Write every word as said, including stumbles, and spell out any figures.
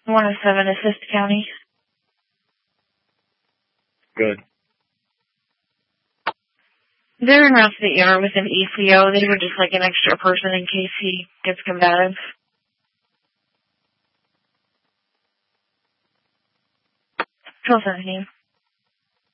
one oh seven Assist County. Good. They're in route to the E R with an E C O. They were just like an extra person in case he gets combative. twelve seventeen.